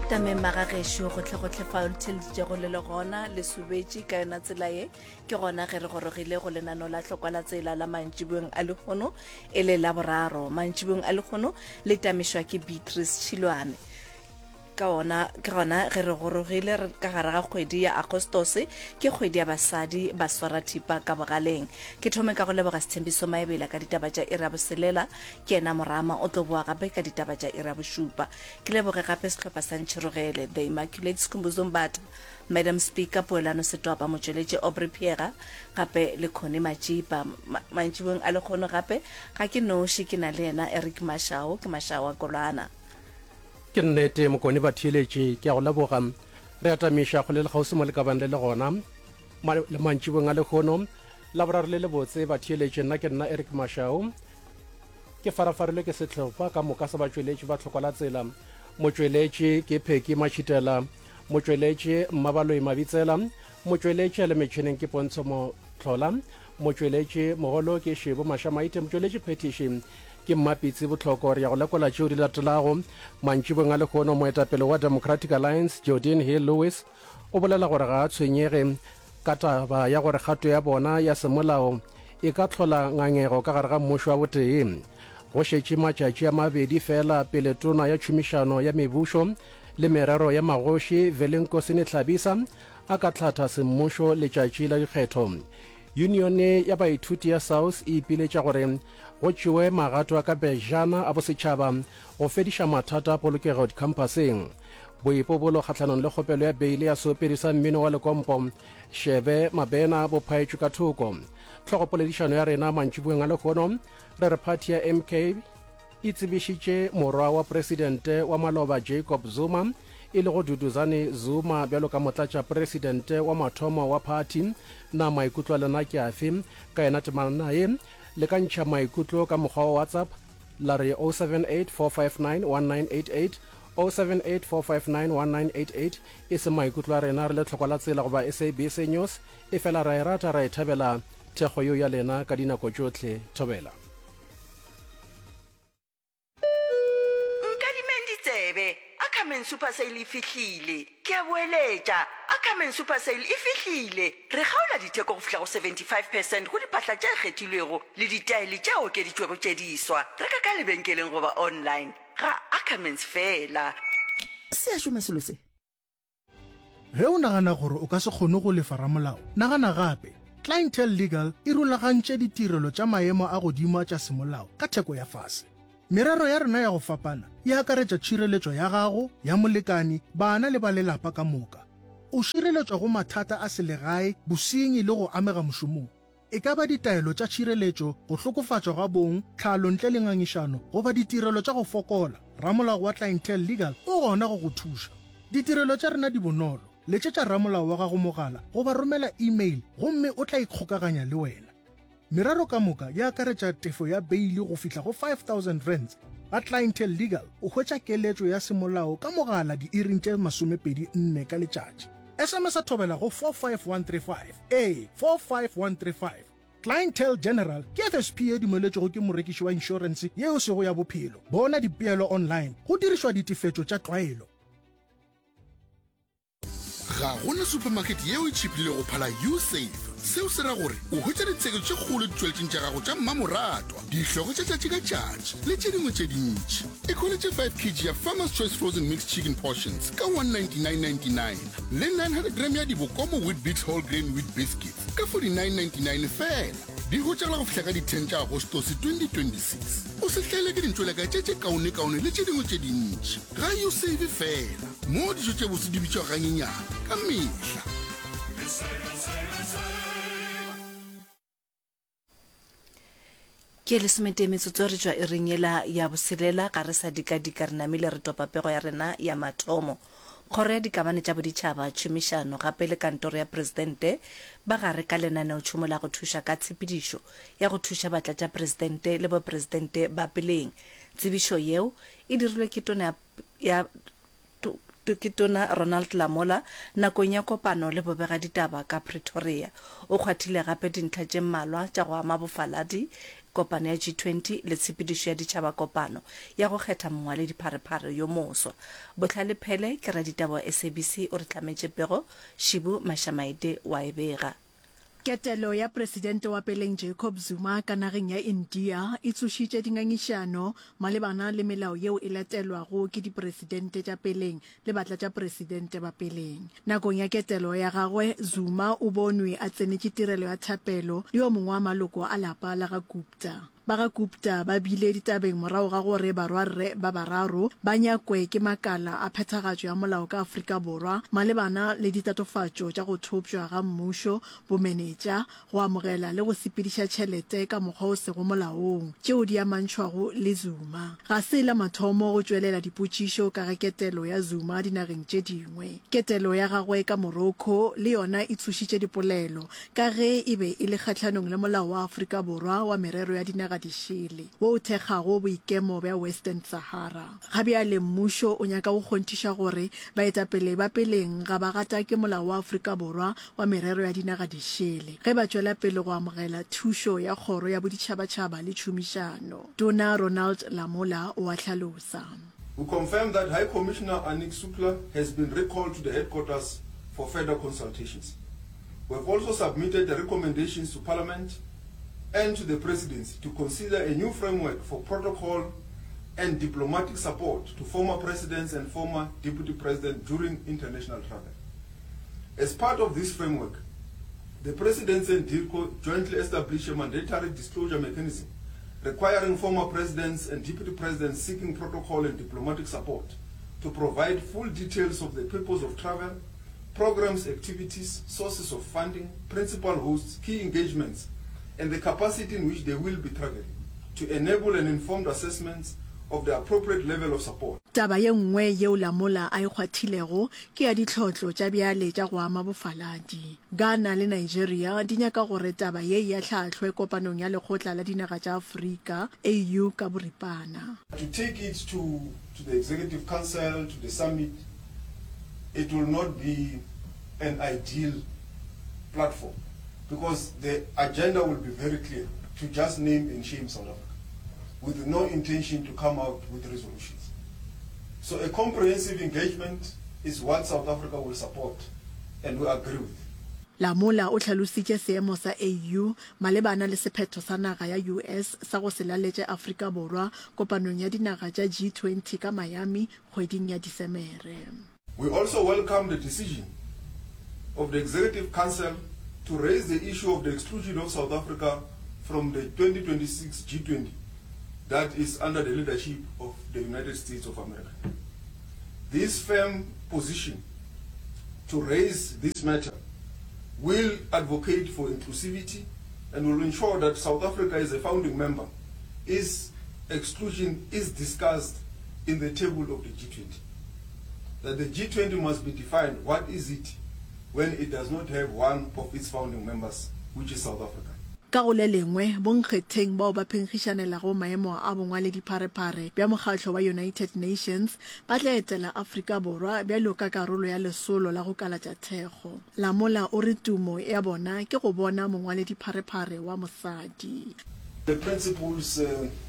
tame magagesho go tle fa o tsheditse go le gona le subetši ka yona tsela ye ke gona ge re gorogile go lenano la tlhokwala tsela la mantšibong a lekgono e le la boraro mantšibong a lekgono le tamišwa ke Beatrice Chilwane ke gona ge re gorogile ka gare ga kgwedi ya Agostose ke kgwedi ya basadi ba swara thipa ka bogaleng ke thome ka go leboga Sethembiso Maebela ka ditaba tša ira boselela ke ena morama o tlo boa gape ka ditaba tša ira bošupa ke leboge gape sehlopha sa Ntšhirogele The Immaculate Skhumbuzo-Mbatha Madam Speaker Poelano Setoapa motšweletši Aubrey Pierre gape le Connie Majipa mantšibong a lekgono gape ga ke noši ke na le ena Eric Mashao ke Mashao a Kolwana ke nnete mokone ba thieletše ke a go leboga re atamiša go le le gausi mo le kabane le gona le mantšibong a lekgono la boraro le le botse ba thieletše nna ke nna Eric Mashao ke farafarilwe ke sehlopha ka moka sa batšweletši ba tlhokwala tsela motšweletši ke Pheki Mashitela motšweletši Mmabaloi Mabitsela motšweletši le metšhineng ke Pontsho Mohlola motšweletši mogolo ke Shebo Mashamaite motšweletši phetiši ke Mmapitsi Botlhoko re ya go lekola tšeo di latelago mantšibong a lekgono moetapele wa Democratic Alliance Jordan Hill Lewis o bolela gore ga a tshwenyege ka taba ya gore kgato ya bona ya semolao e ka tlhola ngangego ka gare ga mmušo wa botee go šetše matšatši a mabedi fela pele tona ya tšhomišano ya mebušo le merero ya magoši Velenkosini Tlhabisa a ka tlhatha semmušo letšatši la dikgetho unione ya baithuti ya South e ipiletša gore go tšewe magato a ka pejana a bosetšhaba go fediša mathata a polokego dikhampaseng boipobolo kgatlhanong le kgopelo ya beile ya seopedi sa mmino wa lekompo Shebe Mabena bophaetšwe ka thoko tlhogopoledišano ya rena mantšibong a lekgono re re phathi ya MK e tsebišitše morwa wa presidente wa maloba Jacob Zuma e le go Duduzane Zuma bjalo ka motlatša presidente wa mathomo wa phathi na maikutlo a lena ke afe ka yena temana naye le ka ntšha maikutlo ka mokgwa wa WhatsApp la re 078-459-1988 078-459-1988 e se maikutlo a rena re le tlhokwala tsela goba SABC News e fela ra e rata ra e thabela thekgo yo ya lena ka dinako tšotlhe thobela Ackerman Super Sale e fihlile ke a boeletša Ackerman Super Sale e fihlile re gaola ditheko go fihla go 75% go diphatla tše kgethilwego le ditaele tše okeditšwego tše diswa reka ka lebenkeleng goba online ga Ackermans fela se a šoma selo se ge o nagana gore o ka se kgone go lefa ramolao nagana gape Clientele Legal e rulagantše ditirelo tša maemo a godimo tša semolao ka theko ya fase merero ya rena ya go fapana e akaretša tšhireletšo ya gago ya molekani bana le ba lelapa ka moka o šireletšwa go mathata a selegae bosenyi le go amega mošomong e ka ba ditaelo tša tšhireletšo go hlokofatšwa ga bong tlhalo ntle le ngangišano goba ditirelo tša go fokola ramolao wa Clientele Legal o gona go go thuša ditirelo tša rena di bonolo letšetša ramolao wa gago mogala goba romela email gomme o tla ikgokaganya le wena meraro ka moka ya akaretša tefo ya beile go fihla go 5,000 rands ba Clientele Legal o hwetša keletšo ya semolao ka mogala diiring tše 24 ka letšatši SMS a thobela go 45135 45135 Clientele General ke FSP e dumeletšego ke morekiši wa insurance yeo sego ya bophelo bona dipeelo online go dirišwa ditefetšo tša tlwaelo ga gona supermarket yeo e tšhipile go phala USave seo se ra gore o hwetša ditsheko tše kgolo ditšweletšeng tša gago tša mmamoratwa dihlogo tša tšatši ka tšatši le tše dingwe tše dintši e kgoletše 5 kg ya Farmer's Choice Frozen Mixed Chicken Portions ka 199.99 le 900 gram ya dibokomo wheat bix whole grain wheat biscuits ka 49.99 fela di hwetšagala go fihla ka di-10 tša Agostose 2026 o se hlele ke dintšweleka tše kaone le tše dingwe tše dintši ga USave fela mo dijo tše bose di bitšwa ganyenyana ka mehla ke le semete metsotso re tšwa e renyela ya boselela ga re sa dika-dika re namile re topa pego ya rena ya mathomo kgoro ya dikamane tša boditšhaba tšhomišano gape le kantoro ya presidente ba gare ka lenaneo tšhomo la go thuša ka tshepedišo ya go thuša batla tša presidente le bopresidente ba peleng tsebišo yeo e dirilwe ke tona Ronald Lamola nakong ya kopano le bobega ditaba ka Pretoria o kgwathile gape dintlha tše mmalwa tša go ama bofaladi kopano ya G20 le tshepedišo ya ditšhaba kopano ya go kgetha mongwaledipharephare yo moswa. Botlhalephele ke raditaba SABC o re tlametše pego Shibu Mashamaite wa e bega. Ketelo ya presidente wa peleng Jacob Zuma ka nageng ya India e tsošitše dingangišano malebana le melao yeo e latelwago ke dipresidente tša peleng le batla tša presidente ba peleng. Nakong ya ketelo ya gagwe, Zuma o bonwe a tsenetše tirelo ya thapelo le yo mongwe wa maloko a lapa la ga Gupta. Ba ga Gupta ba bile ditabeng morago ga gore barwarre ba bararo ba nyakwe ke makala a phethagatšo ya molao ka Afrika Borwa malebana le ditatofatšo tša go thopšwa ga mmušo, bomenetša, go amogela le go sepediša tšhelete ka mokgwa o sego molaong tšeo di amantšhwago le Zuma. Ga se la mathomo go tšwelela dipotšišo ka ga ketelo ya Zuma dinageng tše dingwe. Ketelo ya gagwe ka Morocco le yona e tsošitše dipolelo ka ge e be e le kgatlhanong le molao wa Afrika Borwa wa merero ya dinaga dishele wo o thekgago boikemo bja Western Sahara. Gabeale mmušo o nyaka go kgontiša gore baetapele ba peleng ga ba gata ke molao wa Afrika Borwa wa merero ya dinaga dishele ge ba tšwela pele go amogela thušo ya kgoro ya boditšhabatšhaba le tšhomišano. Tona Ronald Lamola o a hlalosa. We confirm that High Commissioner Anik Shukla has been recalled to the headquarters for further consultations. We have also submitted the recommendations to Parliament and to the Presidency to consider a new framework for protocol and diplomatic support to former presidents and former deputy presidents during international travel. As part of this framework, the Presidency and DIRCO jointly established a mandatory disclosure mechanism requiring former presidents and deputy presidents seeking protocol and diplomatic support to provide full details of the purpose of travel, programs, activities, sources of funding, principal hosts, key engagements, and the capacity in which they will be traveling to enable an informed assessment of the appropriate level of support. Taba ye nngwe yeo Lamola a ikgwathilego ke ya ditlhotlo tša bjale tša go ama bofaladi. Ghana le Nigeria di nyaka gore taba ye ya tlhahlwe kopanong ya lekgotla la dinaga tša Afrika AU ka boripana. To take it to the Executive Council, to the summit, it will not be an ideal platform, because the agenda will be very clear, to just name and shame South Africa, with no intention to come out with resolutions. So a comprehensive engagement is what South Africa will support and we agree with. Lamola o tlhalositše seemo sa AU malebana le sephetho sa naga ya US sa go se laletše Afrika Borwa kopanong ya dinaga tša G20 ka Miami kgweding ya Disemere. We also welcome the decision of the Executive Council to raise the issue of the exclusion of South Africa from the 2026 G20 that is under the leadership of the United States of America. This firm position to raise this matter will advocate for inclusivity and will ensure that South Africa as a founding member, its exclusion is discussed in the table of the G20. That the G20 must be defined, what is it when it does not have one of its founding members, which is South Africa. Ka go le lengwe bonkgetheng bao ba phenkgišanelago maemo a bongwaledipharephare bja mokgatlho wa United Nations ba tla etela Afrika Borwa bjalo ka karolo ya lesolo la go kalatša thekgo. Lamola o re tumo ya bona ke go bona mongwaledipharephare wa mosadi. The principles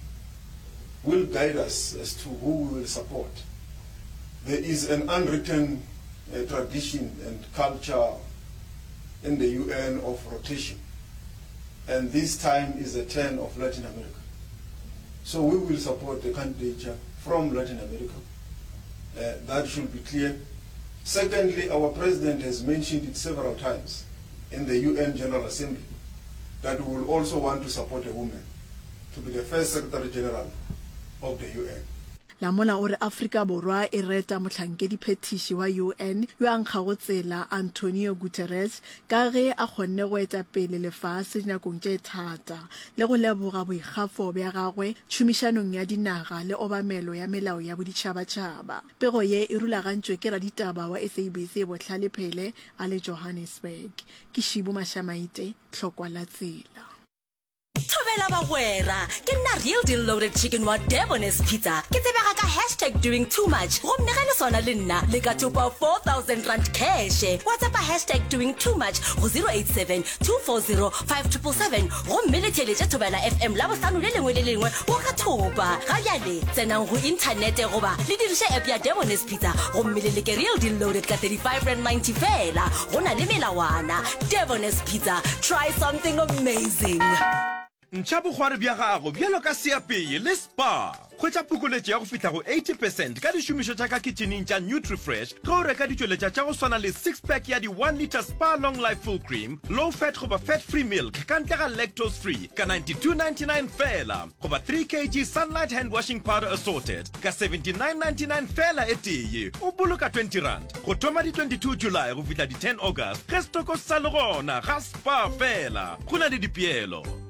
will guide us as to who we will support. There is an unwritten tradition and culture in the UN of rotation. And this time is the turn of Latin America. So we will support the candidature from Latin America. That should be clear. Secondly, our president has mentioned it several times in the UN General Assembly that we will also want to support a woman to be the first Secretary General of the UN. Lamola o re Afrika Borwa e reta motlhankedi phethiši wa UN yo a nkgago tsela Antonio Guterres ka ge a kgonne go eta pele lefase dinakong tše thata le go leboga boikgafo bja gagwe tšhomišanong ya dinaga le obamelo ya melao ya boditšhabatšhaba. Pego ye e rulagantšwe ke raditaba wa SABC Botlhalephele a le Johannesburg. Ke Shibu Mashamaite, Tlhokwa la Tsela. dumela bagwera ke nna real deal loaded chicken wa Devon's Pizza ke tsebega ka #doing too much gomme ga le sona le nna le ka topa 4,000 rand cash WhatsApp #doing too much go 087 240 5777 gomme le theletša thobela FM la bohlano le lengwe le lengwe o ka thopa ga bjale tsenang go inthanete goba le diriša app ya Devon's Pizza gomme le leke real deal loaded ka 35.90 fela go na le melawana. Devon's Pizza, try something amazing. ntšha bogware bja gago bjalo ka seapeye le spa kgwetša phukoletše ya go fihla go 80% ka dišomišo tša ka kitcheneng tša Nutrifresh ge o reka ditšweletša tša go swana le 6-pack ya di 1 liter spa long life full cream low fat goba fat free milk ka ntle ga lactose free ka 92.99 fela goba 3 kg sunlight hand washing powder assorted ka 79.99 fela e tee o boloka 20 rand go thoma di 22 July go fihla di 10 August ge stoko sa le gona ga spa fela go na le dipeelo.